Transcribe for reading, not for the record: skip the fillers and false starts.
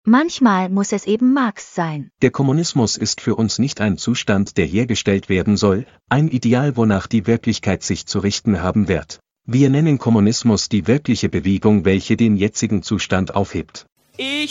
Manchmal muss es eben Marx sein. Der Kommunismus ist für uns nicht ein Zustand, der hergestellt werden soll, ein Ideal, wonach die Wirklichkeit sich zu richten haben wird. Wir nennen Kommunismus die wirkliche Bewegung, welche den jetzigen Zustand aufhebt. Ich